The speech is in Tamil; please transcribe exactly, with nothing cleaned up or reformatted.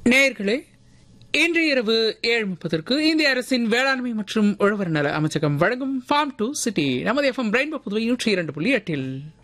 நேயர்களே, இன்று இரவு ஏழு முப்பதற்கு இந்திய அரசின் வேளாண்மை மற்றும் உழவர் நல அமைச்சகம் வழங்கும் ஃபார்ம் டு சிட்டி நமது எஃப்எம் ரெயின்போ புதுவை நூற்றி இரண்டு புள்ளி எட்டில்